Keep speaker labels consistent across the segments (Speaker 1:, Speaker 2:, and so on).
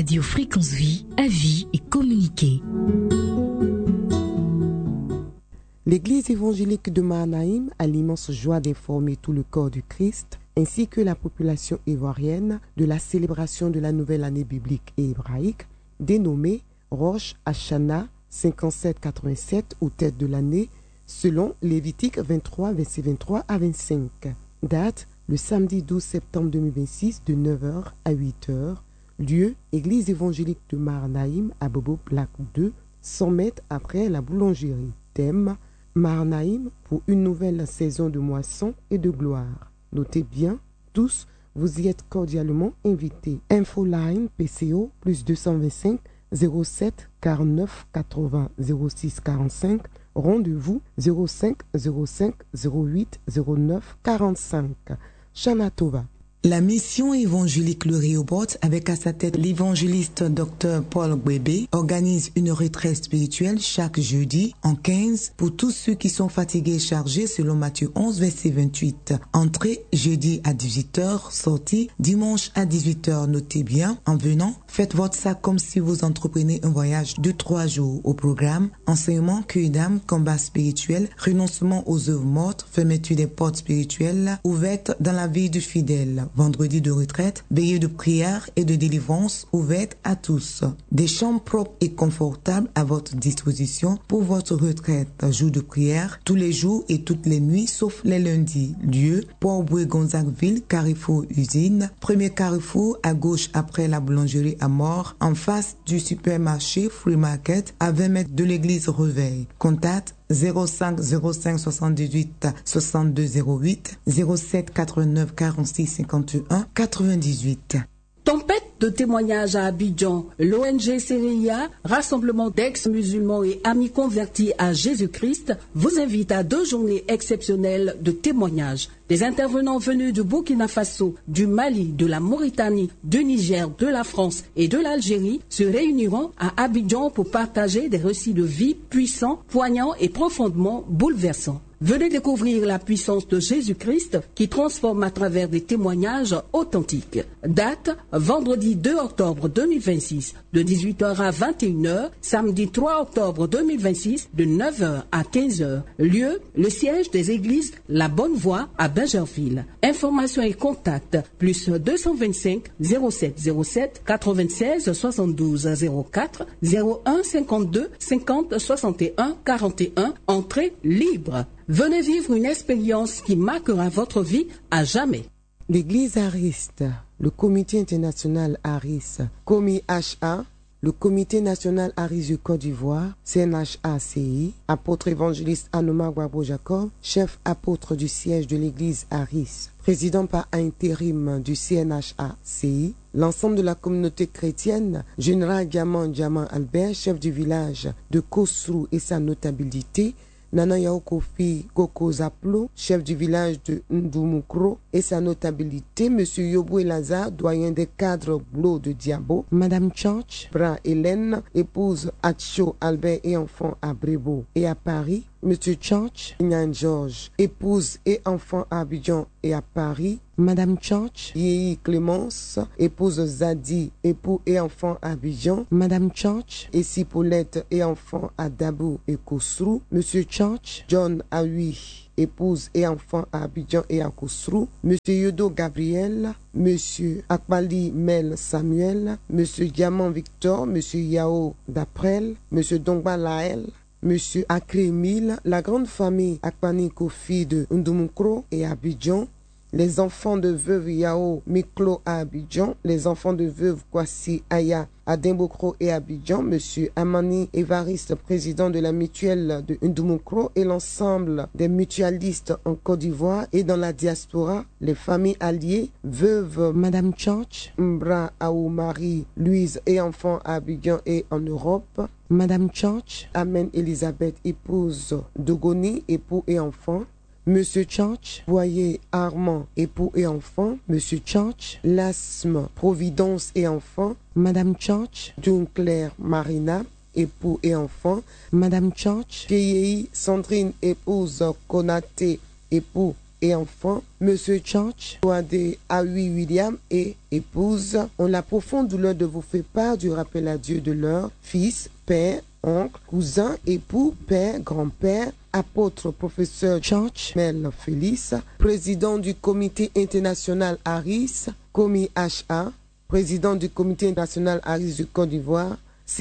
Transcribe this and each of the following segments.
Speaker 1: Radio Fréquence Vie, avis et communiquer.
Speaker 2: L'Église évangélique de Mahanaïm a l'immense joie d'informer tout le corps du Christ, ainsi que la population ivoirienne, de la célébration de la nouvelle année biblique et hébraïque, dénommée Rosh Hashanah 5787 ou tête de l'année, selon Lévitique 23, verset 23 à 25. Date, le samedi 12 septembre 2026 de 9h à 8h. Lieu, Église évangélique de Mahanaïm à Bobo Black 2, 100 mètres après la boulangerie. Thème, Mahanaïm pour une nouvelle saison de moisson et de gloire. Notez bien, tous, vous y êtes cordialement invités. Infoline PCO plus 225 07 49 80 06 45. Rendez-vous 05 05 08 09 45. Shana Tova.
Speaker 3: La mission évangélique Le Rehoboth, avec à sa tête l'évangéliste Dr Paul Gwebe, organise une retraite spirituelle chaque jeudi en 15 pour tous ceux qui sont fatigués et chargés selon Matthieu 11, verset 28. Entrée jeudi à 18h, sortie dimanche à 18h. Notez bien, en venant, faites votre sac comme si vous entreprenez un voyage de 3 jours. Au programme, enseignement, cueil d'âme, combat spirituel, renoncement aux œuvres mortes, fermeture des portes spirituelles ouvertes dans la vie du fidèle. Vendredi de retraite, veillée de prière et de délivrance ouverte à tous. Des chambres propres et confortables à votre disposition pour votre retraite. Jour de prière, tous les jours et toutes les nuits, sauf les lundis. Lieu, Port-Boué-Gonzagueville, Carrefour Usine. Premier carrefour à gauche après la boulangerie à Mort, en face du supermarché Free Market, à 20 mètres de l'église Reveil. Contact 05 05 78 62 08 07 89 46 51 98.
Speaker 4: Tempête de témoignages à Abidjan. L'ONG CRIA, Rassemblement d'ex-musulmans et amis convertis à Jésus-Christ, vous invite à 2 journées exceptionnelles de témoignages. Des intervenants venus du Burkina Faso, du Mali, de la Mauritanie, du Niger, de la France et de l'Algérie se réuniront à Abidjan pour partager des récits de vie puissants, poignants et profondément bouleversants. Venez découvrir la puissance de Jésus-Christ qui transforme à travers des témoignages authentiques. Date, vendredi 2 octobre 2026, de 18h à 21h, samedi 3 octobre 2026, de 9h à 15h. Lieu, le siège des églises La Bonne Voie à Bergerville. Informations et contacts, plus 225 07 07 96 72 04 01 52 50 61 41. Entrée libre. Venez vivre une expérience qui marquera votre vie à jamais.
Speaker 2: L'Église Ariste, le Comité international Aris, COMI-HA, le Comité national Aris du Côte d'Ivoire, CNHA-CI, apôtre évangéliste Anoma Gwabo Jacob, chef apôtre du siège de l'Église Aris, président par intérim du CNHA-CI, l'ensemble de la communauté chrétienne, Général Diamant Albert, chef du village de Kosrou et sa notabilité, Nana Yao Kofi Koko Zaplo, chef du village de Ndoumoukro et sa notabilité, Monsieur Yoboué Lazare, doyen des cadres Blo de Diabo, Madame Church, Bra Hélène, épouse Atcho Albert et enfant à Brébeau et à Paris, Monsieur Church, Nyan Georges, épouse et enfant à Abidjan et à Paris, Madame Church, Yéhi Clémence, épouse Zadi, époux et enfant à Abidjan, Madame Church, et Paulette et enfant à Dabou et Kosrou, Monsieur Church, John Aoui, épouse et enfant à Abidjan et à Kosrou, Monsieur Yodo Gabriel, Monsieur Akbali Mel Samuel, Monsieur Diamant Victor, Monsieur Yao Daprel, Monsieur Dongba Lael, Monsieur Akrémil, la grande famille Akpani Kofi de Ndoumoukro et Abidjan, les enfants de veuve Yao Miklo à Abidjan, les enfants de veuve Kwasi Aya à Dimbokro et Abidjan, Monsieur Amani Evariste, président de la mutuelle de Ndoumoukro et l'ensemble des mutualistes en Côte d'Ivoire et dans la diaspora, les familles alliées, veuve Madame Church, Mbra Aou Marie, Louise et enfants à Abidjan et en Europe, Madame Church, Amen Elisabeth, épouse Dogoni, époux et enfants, Monsieur Church, Boyer Armand, époux et enfants, Monsieur Church, Lasme, Providence et enfants, Madame Church, Dunclair Marina, époux et enfants, Madame Church, Kéyei Sandrine, épouse Konaté, époux et enfants. Monsieur Church, Wade Awi William et épouse ont la profonde douleur de vous faire part du rappel à Dieu de leur fils, père, oncle, cousin, époux, père, grand-père, apôtre, professeur Church, Mel Félix, président du comité international ARIS, Komi HA, président du comité international ARIS du Côte d'Ivoire,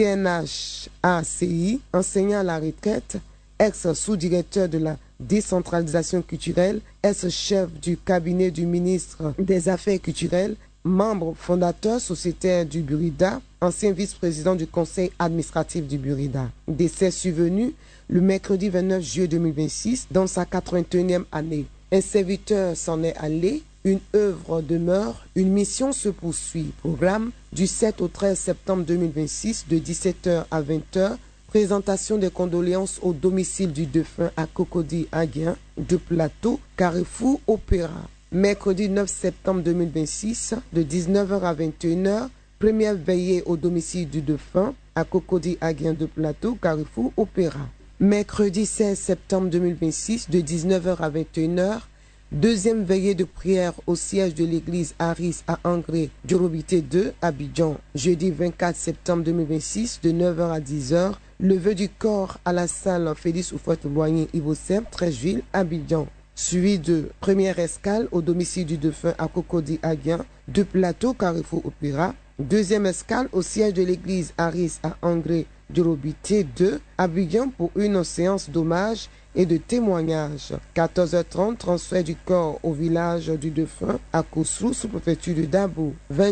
Speaker 2: CNHACI, enseignant à la retraite, ex-sous-directeur de la décentralisation culturelle, ex-chef du cabinet du ministre des Affaires culturelles, membre fondateur sociétaire du Burida, ancien vice-président du conseil administratif du Burida. Décès survenu le mercredi 29 juillet 2026 dans sa 81e année. Un serviteur s'en est allé, une œuvre demeure, une mission se poursuit. Programme du 7 au 13 septembre 2026 de 17h à 20h. Présentation des condoléances au domicile du défunt à Cocody-Aguien, de Plateau, Carrefour, Opéra. Mercredi 9 septembre 2026, de 19h à 21h, première veillée au domicile du défunt à Cocody-Aguien, de Plateau, Carrefour, Opéra. Mercredi 16 septembre 2026, de 19h à 21h, deuxième veillée de prière au siège de l'église Aris à Angré, Djorobité 2, Abidjan. Jeudi 24 septembre 2026, de 9h à 10h, levée du corps à la salle Félix Oufouette-Boigny, Ivosem, Trècheville, Abidjan. Suivi de première escale au domicile du défunt à Cocody-Aguien, de Plateau, Carrefour, Opéra. Deuxième escale au siège de l'église Aris à Angré, Djorobité 2, Abidjan pour une séance d'hommage et de témoignage. 14h30, transfert du corps au village du défunt à Koussou, sous-préfecture de Dabo.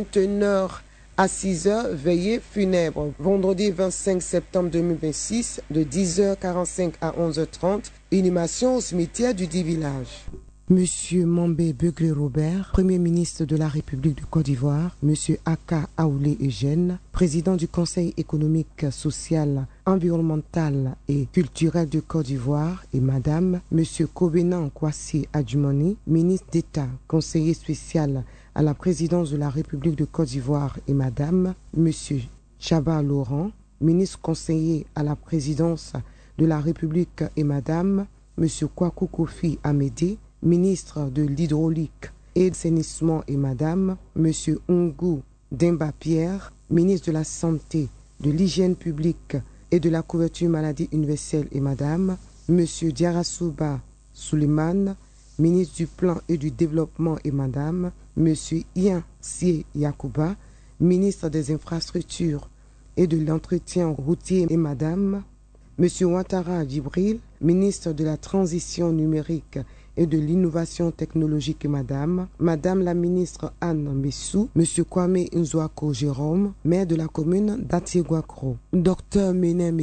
Speaker 2: 21h à 6h, veillée funèbre. Vendredi 25 septembre 2026, de 10h45 à 11h30, inhumation au cimetière du dit village. Monsieur Mambé Begley Robert, Premier ministre de la République de Côte d'Ivoire, Monsieur Aka Aoulé Eugène, président du Conseil économique, social, environnemental et culturel de Côte d'Ivoire, et Madame Monsieur Kobenan Kwasi Adjumani, ministre d'État, conseiller spécial à la présidence de la République de Côte d'Ivoire, et Madame Monsieur Chaba Laurent, ministre conseiller à la présidence de la République, et Madame Monsieur Kwaku Kofi Amédé, ministre de l'Hydraulique et de l'Assainissement, et Madame Monsieur Ongou Demba Pierre, ministre de la Santé, de l'Hygiène publique et de la couverture maladie universelle, et Madame Monsieur Diarasouba Suleiman, ministre du Plan et du Développement, et Madame Monsieur Ian Sie Yakouba, ministre des Infrastructures et de l'Entretien routier, et Madame Monsieur Ouattara Djibril, ministre de la Transition numérique et de l'innovation technologique, et Madame la ministre Anne Messou, Monsieur Kwame Nzouako Jérôme, maire de la commune d'Atiéguakro. Docteur Menem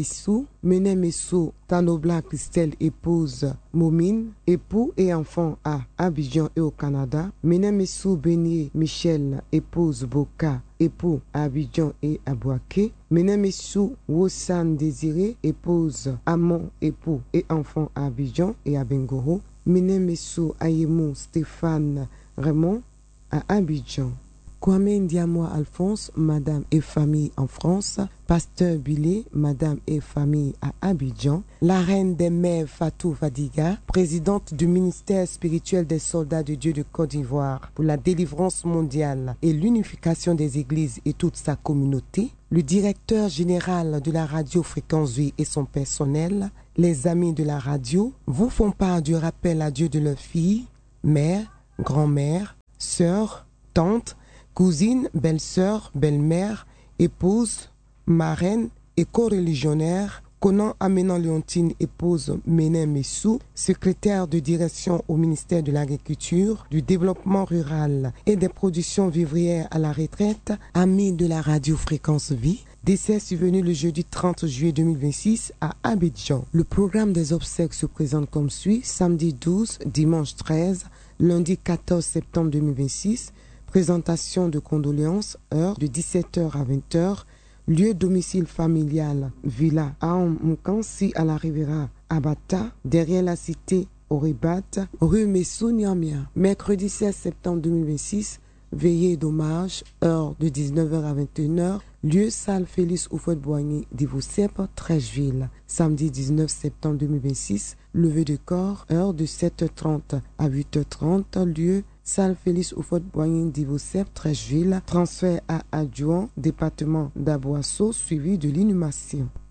Speaker 2: Messou Tanobla Christelle, épouse Momine, époux et enfant à Abidjan et au Canada. Menem Messou Beignet Michel, épouse Boka, époux à Abidjan et à Boaké. Menem Messou Wossan Désiré, épouse Amon, époux et enfant à Abidjan et à Bengoro. Menem Messou Ayemou Stéphane Raymond à Abidjan. Kwame Ndiamoa Alphonse, Madame et famille en France. Pasteur Bilé, Madame et famille à Abidjan. La reine des mers Fatou Fadiga, présidente du ministère spirituel des soldats de Dieu de Côte d'Ivoire pour la délivrance mondiale et l'unification des églises et toute sa communauté. Le directeur général de la radio Fréquence Vie et son personnel. Les amis de la radio vous font part du rappel à Dieu de leurs filles, mère, grand-mère, sœur, tante, cousine, belle-sœur, belle-mère, épouse, marraine et co-religionnaire, Conan Amenan Léontine, épouse Menem Messou, secrétaire de direction au ministère de l'Agriculture, du Développement rural et des productions vivrières à la retraite, amis de la radio Fréquence Vie. Décès survenu le jeudi 30 juillet 2026 à Abidjan. Le programme des obsèques se présente comme suit: samedi 12, dimanche 13, lundi 14 septembre 2026, présentation de condoléances, heure de 17h à 20h, lieu domicile familial, Villa Aom-Mkansi à la Rivera, Abata, derrière la cité Oribat, rue Messou Niamia. Mercredi 16 septembre 2026, veillée d'hommage, heure de 19h à 21h, lieu salle Félix Houphouët-Boigny d'Ivocep, Trècheville. Samedi 19 septembre 2026, levée de corps, heure de 7h30 à 8h30, lieu salle Félix Houphouët-Boigny d'Ivocep, Trècheville. Transfert à adjoint, département d'Aboisseau, suivi de l'inhumation.